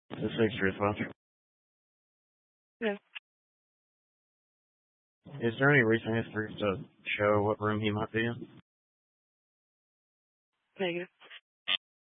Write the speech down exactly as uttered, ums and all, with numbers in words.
The six truth voucher. Yeah. Is there any recent history to show what room he might be in? Negative.